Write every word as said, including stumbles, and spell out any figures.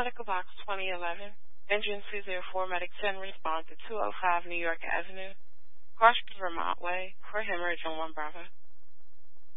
Medical Box twenty eleven, engine two zero four Medic ten, respond to two oh five New York Avenue, Crossview, Vermont Way, for hemorrhage on one Bravo.